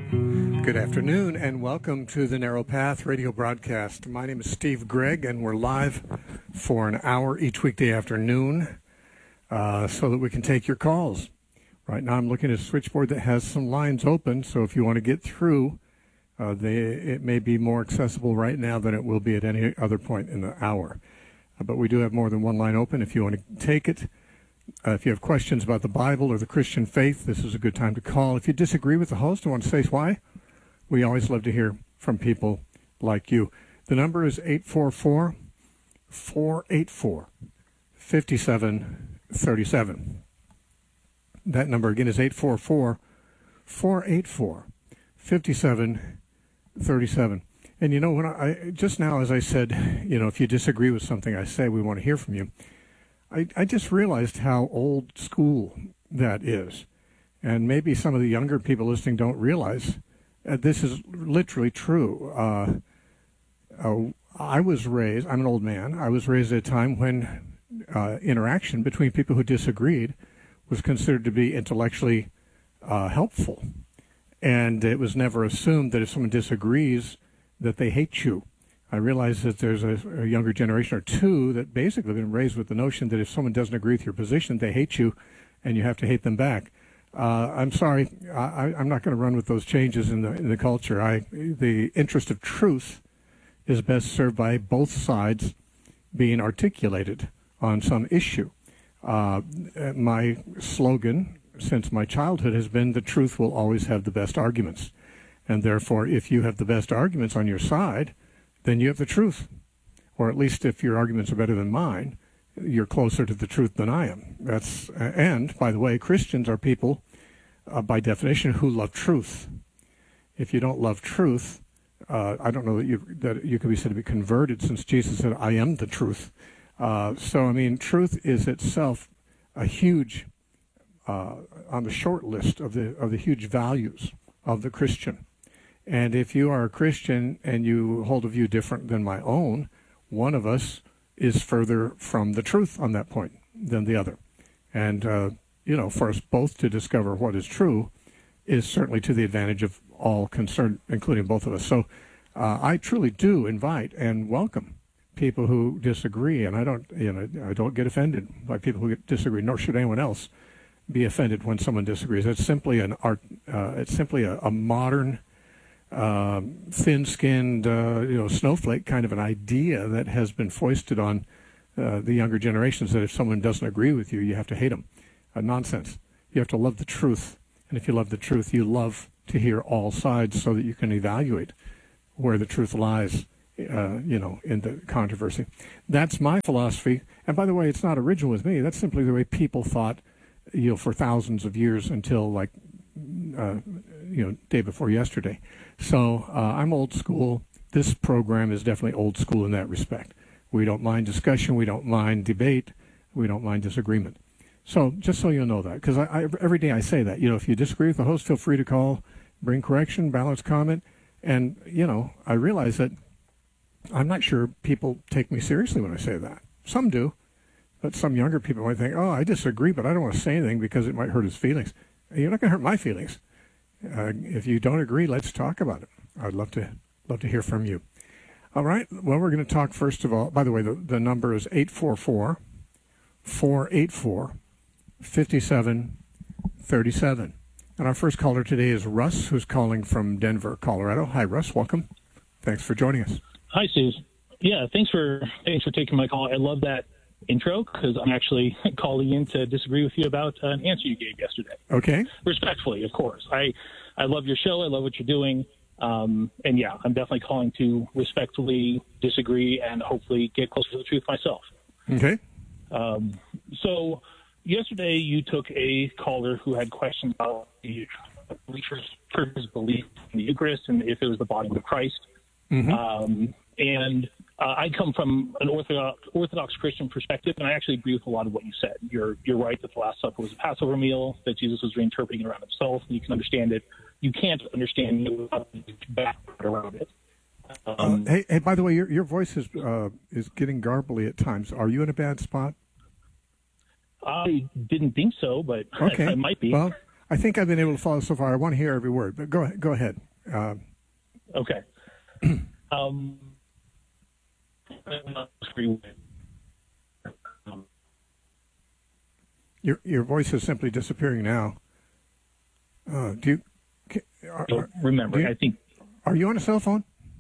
Good afternoon, and welcome to the Narrow Path radio broadcast. My name is Steve Gregg, and we're live for an hour each weekday afternoon so that we can take your calls. Right now I'm looking at a switchboard that has some lines open, so if you want to get through, it may be more accessible right now than it will be at any other point in the hour. But we do have more than one line open if you want to take it. If you have questions about the Bible or the Christian faith, this is a good time to call. If you disagree with the host and want to say why, we always love to hear from people like you. The number is 844-484-5737. That number again is 844-484-5737. And you know, when I just now, as I said, you know, if you disagree with something I say, we want to hear from you. I just realized how old school that is. And maybe some of the younger people listening don't realize this is literally true. I was raised, I'm an old man, I was raised at a time when interaction between people who disagreed was considered to be intellectually helpful. And it was never assumed that if someone disagrees that they hate you. I realize that there's a younger generation or two that basically have been raised with the notion that if someone doesn't agree with your position, they hate you and you have to hate them back. I'm sorry, I'm not going to run with those changes in the culture. The interest of truth is best served by both sides being articulated on some issue. My slogan since my childhood has been the truth will always have the best arguments. And therefore, if you have the best arguments on your side, then you have the truth. Or at least if your arguments are better than mine, you're closer to the truth than I am. And, by the way, Christians are people, by definition, who love truth. If you don't love truth, I don't know that you could be said to be converted, since Jesus said, I am the truth. So, I mean, truth is itself a huge, on the short list of the huge values of the Christian. And if you are a Christian and you hold a view different than my own, one of us is further from the truth on that point than the other. And, for us both to discover what is true is certainly to the advantage of all concerned, including both of us. So I truly do invite and welcome people who disagree, and I don't get offended by people who disagree, nor should anyone else be offended when someone disagrees. It's simply it's simply a modern, thin-skinned, snowflake kind of an idea that has been foisted on the younger generations that if someone doesn't agree with you, you have to hate them. Nonsense. You have to love the truth. And if you love the truth, you love to hear all sides so that you can evaluate where the truth lies, in the controversy. That's my philosophy. And by the way, it's not original with me. That's simply the way people thought, for thousands of years until day before yesterday. So I'm old school. This program is definitely old school in that respect. We don't mind discussion. We don't mind debate. We don't mind disagreement. So just so you know that, because every day I say that, if you disagree with the host, feel free to call, bring correction, balance comment. And, I realize that I'm not sure people take me seriously when I say that. Some do, but some younger people might think, oh, I disagree, but I don't want to say anything because it might hurt his feelings. You're not going to hurt my feelings. If you don't agree, let's talk about it. I'd love to hear from you. All right. Well, we're going to talk first of all. By the way, the number is 844-484-5737. And our first caller today is Russ, who's calling from Denver, Colorado. Hi, Russ. Welcome. Thanks for joining us. Hi, Steve. Yeah, thanks for taking my call. I love that intro because I'm actually calling in to disagree with you about an answer you gave yesterday. Okay. Respectfully, of course. I love your show. I love what you're doing. And yeah, I'm definitely calling to respectfully disagree and hopefully get closer to the truth myself. Okay. So yesterday you took a caller who had questions about the person's belief in the Eucharist and if it was the body of Christ. Mm-hmm. I come from an Orthodox Christian perspective, and I actually agree with a lot of what you said. You're right that the Last Supper was a Passover meal, that Jesus was reinterpreting it around himself, and you can understand it. You can't understand it without the background around it. Hey, by the way, your voice is getting garbly at times. Are you in a bad spot? I didn't think so, but okay. I might be. Well, I think I've been able to follow so far. I want to hear every word, but go ahead. Okay. Um, your voice is simply disappearing now. Remember, I think Are you on a cell phone?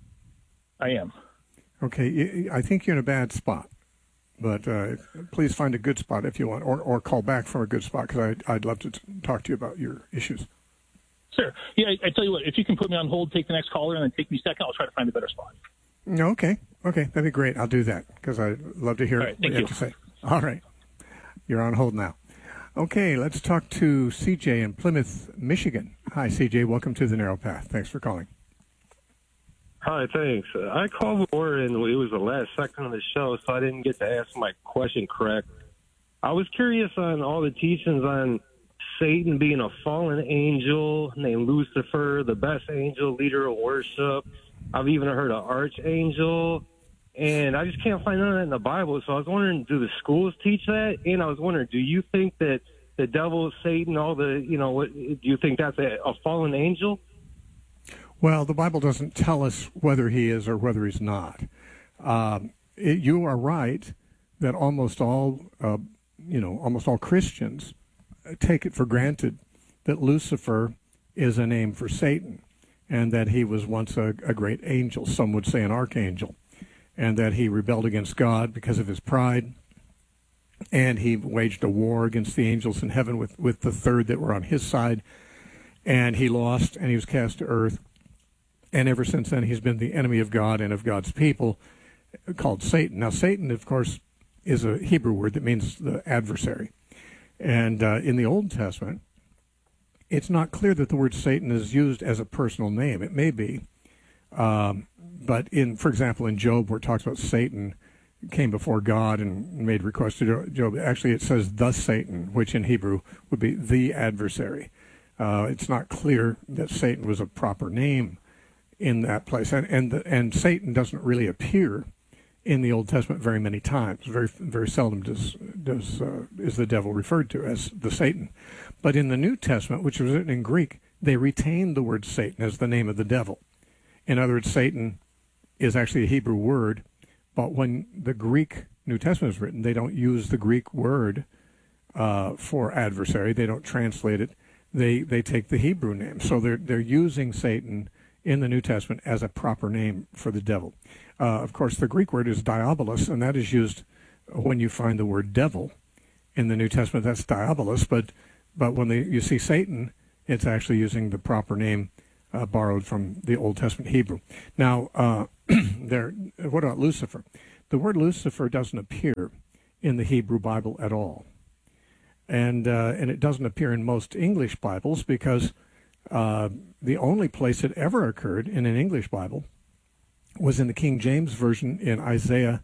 I am. Okay, I think you're in a bad spot, but please find a good spot if you want, or call back from a good spot, because I'd love to talk to you about your issues. Sure. Yeah, I tell you what, if you can put me on hold, take the next caller, and then take me second, I'll try to find a better spot. Okay, that'd be great. I'll do that, because I'd love to hear what you have to say. All right, you're on hold now. Okay, let's talk to CJ in Plymouth, Michigan. Hi, CJ. Welcome to the Narrow Path. Thanks for calling. Hi, thanks. I called before, and it was the last second of the show, so I didn't get to ask my question correct. I was curious on all the teachings on Satan being a fallen angel named Lucifer, the best angel, leader of worship. I've even heard of archangel, and I just can't find none of that in the Bible. So I was wondering, do the schools teach that? And I was wondering, do you think that the devil, Satan, all the, what, do you think that's a fallen angel? Well, the Bible doesn't tell us whether he is or whether he's not. You are right that almost all Christians take it for granted that Lucifer is a name for Satan, and that he was once a great angel, some would say an archangel, and that he rebelled against God because of his pride, and he waged a war against the angels in heaven with the third that were on his side, and he lost, and he was cast to earth. And ever since then, he's been the enemy of God and of God's people, called Satan. Now, Satan, of course, is a Hebrew word that means the adversary. And in the Old Testament, it's not clear that the word Satan is used as a personal name. It may be. But for example, in Job, where it talks about Satan came before God and made request to Job, actually it says the Satan, which in Hebrew would be the adversary. It's not clear that Satan was a proper name in that place, and Satan doesn't really appear in the Old Testament very many times. Very very seldom is the devil referred to as the Satan. But in the New Testament, which was written in Greek, they retained the word Satan as the name of the devil. In other words, Satan is actually a Hebrew word, but when the Greek New Testament is written, they don't use the Greek word for adversary. They don't translate it. They take the Hebrew name. So they're using Satan in the New Testament as a proper name for the devil. Of course, the Greek word is diabolos, and that is used when you find the word devil in the New Testament. That's diabolos, but when you see Satan, it's actually using the proper name borrowed from the Old Testament Hebrew. Now, what about Lucifer? The word Lucifer doesn't appear in the Hebrew Bible at all, and it doesn't appear in most English Bibles because the only place it ever occurred in an English Bible was in the King James Version in Isaiah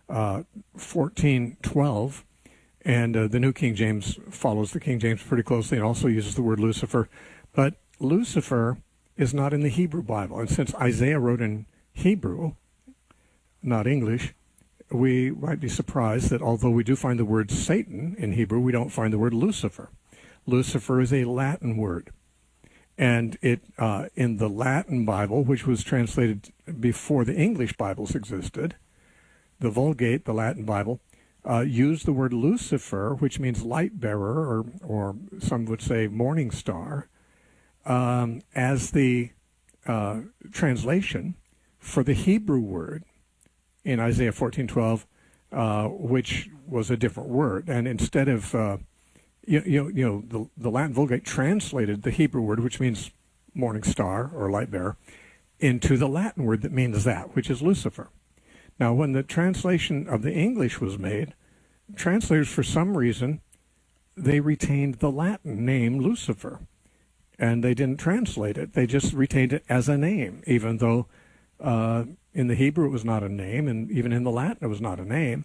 14:12, and the New King James follows the King James pretty closely and also uses the word Lucifer. But Lucifer is not in the Hebrew Bible, and since Isaiah wrote in Hebrew, not English, we might be surprised that although we do find the word Satan in Hebrew, we don't find the word Lucifer. Lucifer is a Latin word. And it in the Latin Bible, which was translated before the English Bibles existed, the Vulgate, the Latin Bible, used the word Lucifer, which means light bearer, or some would say morning star, as the translation for the Hebrew word in Isaiah 14:12, which was a different word. And instead of the Latin Vulgate translated the Hebrew word, which means morning star or light bearer, into the Latin word that means that, which is Lucifer. Now, when the translation of the English was made, translators, for some reason, they retained the Latin name Lucifer, and they didn't translate it. They just retained it as a name, even though in the Hebrew it was not a name, and even in the Latin it was not a name.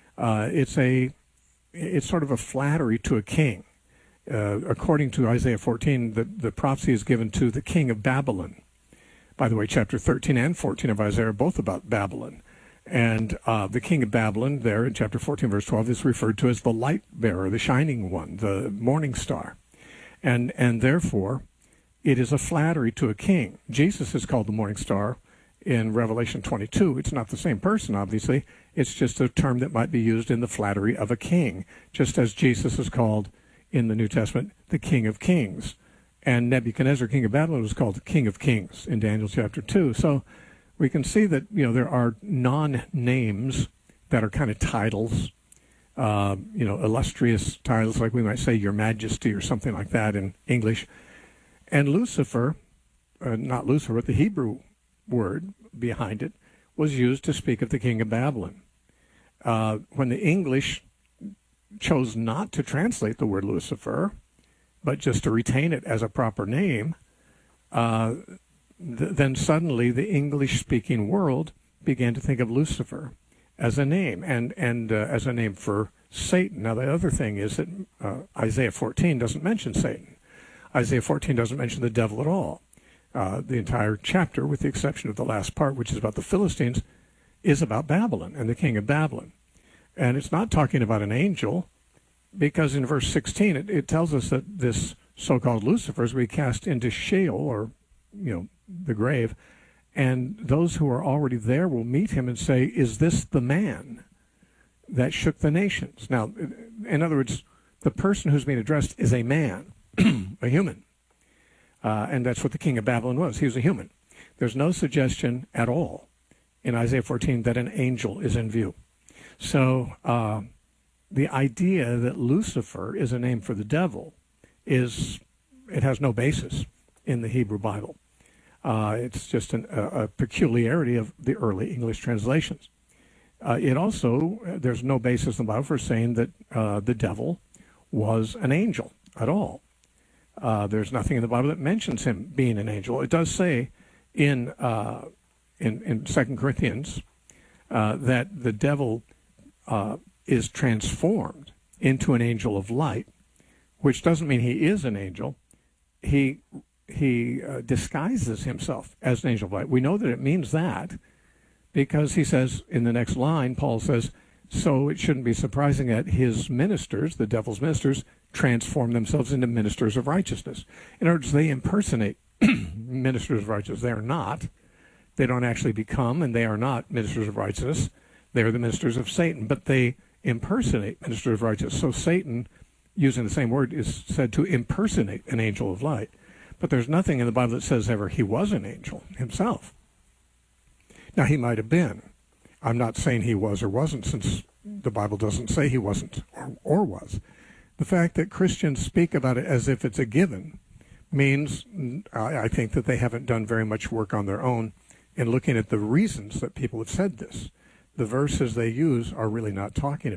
It's sort of a flattery to a king. According to Isaiah 14, the prophecy is given to the king of Babylon. By the way, chapter 13 and 14 of Isaiah are both about Babylon. And the king of Babylon there in chapter 14, verse 12, is referred to as the light bearer, the shining one, the morning star. and therefore it is a flattery to a king. Jesus is called the morning star in Revelation 22. It's not the same person, obviously. It's just a term that might be used in the flattery of a king, just as Jesus is called in the New Testament the King of Kings. And Nebuchadnezzar, king of Babylon, was called the King of Kings in Daniel chapter 2. So we can see that, there are non-names that are kind of titles, illustrious titles, like we might say Your Majesty or something like that in English. And Lucifer, not Lucifer, but the Hebrew word behind it, was used to speak of the king of Babylon. When the English chose not to translate the word Lucifer, but just to retain it as a proper name, then suddenly the English-speaking world began to think of Lucifer as a name, and as a name for Satan. Now, the other thing is that Isaiah 14 doesn't mention Satan. Isaiah 14 doesn't mention the devil at all. The entire chapter, with the exception of the last part, which is about the Philistines, is about Babylon and the king of Babylon. And it's not talking about an angel, because in verse 16 it tells us that this so-called Lucifer is cast into Sheol, or the grave, and those who are already there will meet him and say, "Is this the man that shook the nations?" Now, in other words, the person who's being addressed is a man, a human, and that's what the king of Babylon was. He was a human. There's no suggestion at all in Isaiah 14 that an angel is in view. So the idea that Lucifer is a name for the devil it has no basis in the Hebrew Bible. It's just a peculiarity of the early English translations. There's no basis in the Bible for saying that the devil was an angel at all. There's nothing in the Bible that mentions him being an angel. It does say in 2 Corinthians that the devil is transformed into an angel of light, which doesn't mean he is an angel. He disguises himself as an angel of light. We know that it means that because he says in the next line, Paul says, so it shouldn't be surprising that his ministers, the devil's ministers, transform themselves into ministers of righteousness. In other words, they impersonate ministers of righteousness. They are not. They don't actually become, and they are not ministers of righteousness. They are the ministers of Satan, but they impersonate ministers of righteousness. So Satan, using the same word, is said to impersonate an angel of light. But there's nothing in the Bible that says ever he was an angel himself. Now, he might have been. I'm not saying he was or wasn't, since the Bible doesn't say he wasn't or was. The fact that Christians speak about it as if it's a given means, I think, that they haven't done very much work on their own in looking at the reasons that people have said this. The verses they use are really not talking